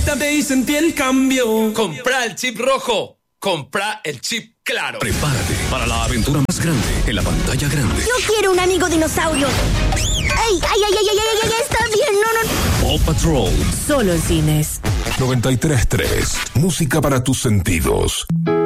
Conéctate y sentí el cambio. Compra el chip rojo. Compra el chip claro. Prepárate para la aventura más grande en la pantalla grande. Yo quiero un amigo dinosaurio. ¡Ay, ay, ay, ay, ay, ay! Está bien, no. Paw Patrol. Solo en cines. 93.3. Música para tus sentidos.